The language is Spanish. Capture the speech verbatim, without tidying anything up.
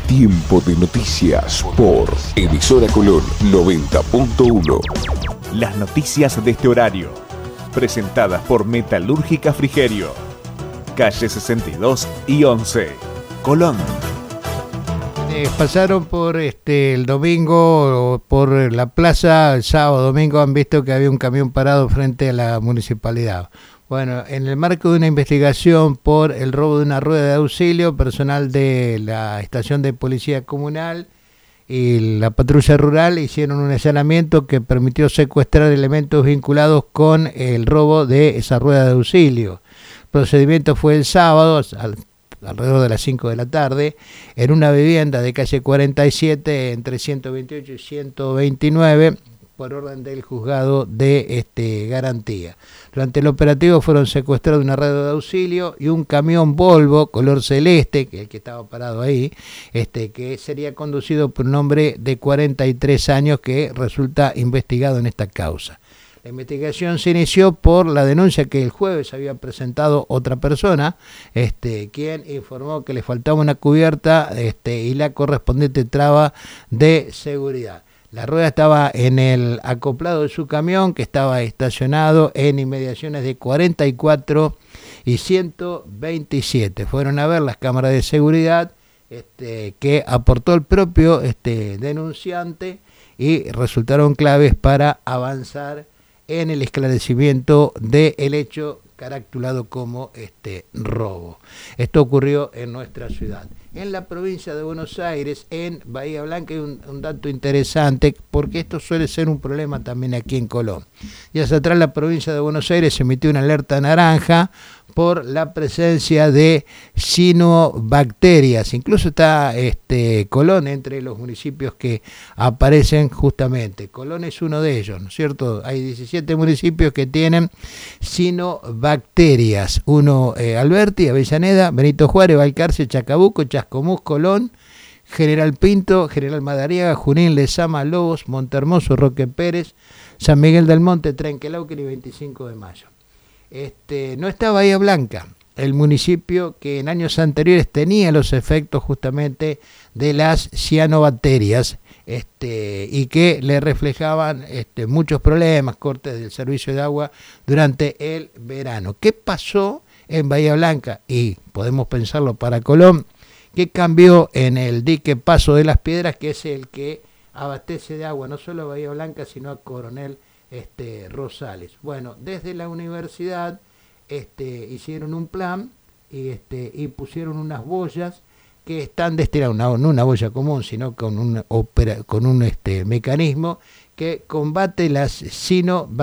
Tiempo de noticias por Emisora Colón noventa punto uno. Las noticias de este horario, presentadas por Metalúrgica Frigerio, calle sesenta y dos y once, Colón. Eh, pasaron por este el domingo por la plaza, el sábado, domingo, han visto que había un camión parado frente a la municipalidad. Bueno, en el marco de una investigación por el robo de una rueda de auxilio, personal de la estación de policía comunal y la patrulla rural hicieron un allanamiento que permitió secuestrar elementos vinculados con el robo de esa rueda de auxilio. El procedimiento fue el sábado, al, alrededor de las cinco de la tarde, en una vivienda de calle cuarenta y siete entre ciento veintiocho y ciento veintinueve, por orden del juzgado de este, garantía. Durante el operativo fueron secuestrados una rueda de auxilio y un camión Volvo color celeste, que es el que estaba parado ahí, este, que sería conducido por un hombre de cuarenta y tres años que resulta investigado en esta causa. La investigación se inició por la denuncia que el jueves había presentado otra persona, este, quien informó que le faltaba una cubierta este, y la correspondiente traba de seguridad. La rueda estaba en el acoplado de su camión, que estaba estacionado en inmediaciones de cuarenta y cuatro y ciento veintisiete. Fueron a ver las cámaras de seguridad este, que aportó el propio este, denunciante y resultaron claves para avanzar en el esclarecimiento del hecho caracterizado como este robo. Esto ocurrió en nuestra ciudad. En la provincia de Buenos Aires, en Bahía Blanca, hay un, un dato interesante, porque esto suele ser un problema también aquí en Colón. Y hacia atrás, la provincia de Buenos Aires emitió una alerta naranja por la presencia de cianobacterias. Incluso está este, Colón entre los municipios que aparecen justamente. Colón es uno de ellos, ¿no es cierto? Hay diecisiete municipios que tienen cianobacterias. Uno, eh, Alberti, Avellaneda, Benito Juárez, Balcarce, Chacabuco, Chascomús, Colón, General Pinto, General Madariaga, Junín, Lezama, Lobos, Montehermoso, Roque Pérez, San Miguel del Monte, Trenquelauquen y veinticinco de mayo. Este, no está Bahía Blanca, el municipio que en años anteriores tenía los efectos justamente de las cianobacterias este, y que le reflejaban este, muchos problemas, cortes del servicio de agua durante el verano. ¿Qué pasó en Bahía Blanca? Y podemos pensarlo para Colón. ¿Qué cambió en el dique Paso de las Piedras, que es el que abastece de agua no solo a Bahía Blanca, sino a Coronel este, Rosales? Bueno, desde la universidad este, hicieron un plan y, este, y pusieron unas boyas que están destinadas, no una boya común, sino con un, opera, con un este, mecanismo que combate las cianobacterias